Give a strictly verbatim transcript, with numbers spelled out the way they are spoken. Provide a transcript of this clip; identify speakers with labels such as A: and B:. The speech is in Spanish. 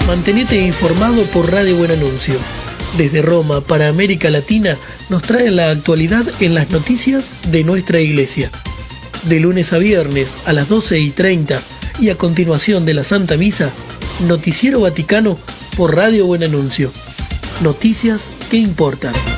A: Mantenete informado por Radio Buen Anuncio. Desde Roma para América Latina nos traen la actualidad en las noticias de nuestra iglesia. De lunes a viernes a las doce y treinta y a continuación de la Santa Misa, Noticiero Vaticano por Radio Buen Anuncio. Noticias que importan.